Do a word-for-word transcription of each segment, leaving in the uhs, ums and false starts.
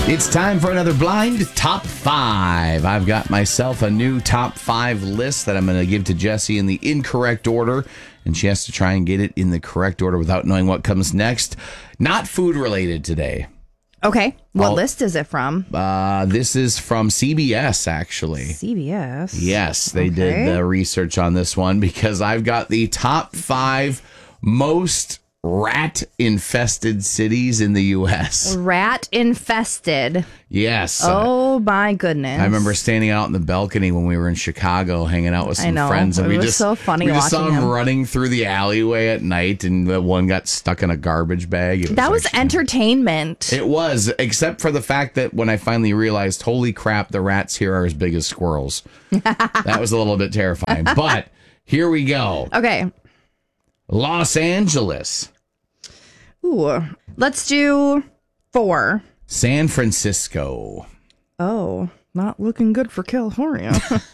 It's time for another blind top five. I've got myself a new top five list that I'm going to give to Jessie in the incorrect order, and she has to try and get it in the correct order without knowing what comes next. Not food related today. Okay. What I'll, list is it from? Uh, this is from C B S, actually. C B S? Yes, they okay. did the research on this one because I've got the top five most rat-infested cities in the U S. Rat-infested. Yes. Oh, my goodness. I remember standing out in the balcony when we were in Chicago hanging out with some I know. friends. And it we was just, so funny we just saw watching them him. running through the alleyway at night, and the one got stuck in a garbage bag. It was that was actually, entertainment. It was, except for the fact that when I finally realized, holy crap, the rats here are as big as squirrels. That was a little bit terrifying. But here we go. Okay. Los Angeles. Ooh. Let's do four. San Francisco. Oh, not looking good for California.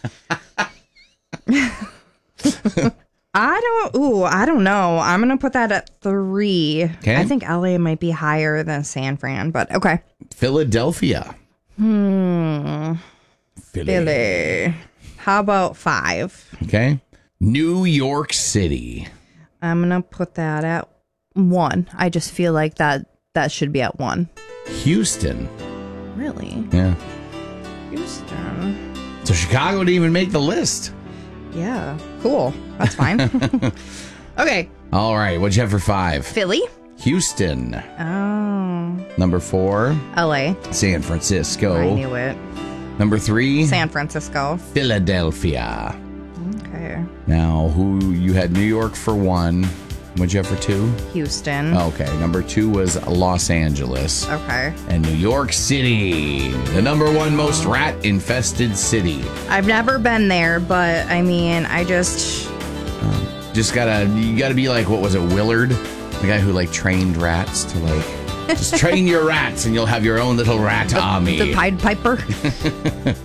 I don't, ooh, I don't know. I'm going to put that at three. Okay. I think L A might be higher than San Fran, but okay. Philadelphia. Hmm. Philly. Philly. How about five? Okay. New York City. I'm going to put that at one. I just feel like that that should be at one. Houston. Really? Yeah. Houston. So Chicago didn't even make the list. Yeah. Cool. That's fine. Okay. All right. What'd you have for five? Philly. Houston. Oh. Number four. L A. San Francisco. I knew it. Number three. San Francisco. Philadelphia. Okay. Now, who you had New York for one. What'd you have for two? Houston. Okay. Number two was Los Angeles. Okay. And New York City, the number one most rat-infested city. I've never been there, but I mean, I just... Just gotta, you gotta be like, what was it, Willard? The guy who like trained rats to like, just train your rats and you'll have your own little rat the, army. The Pied Piper.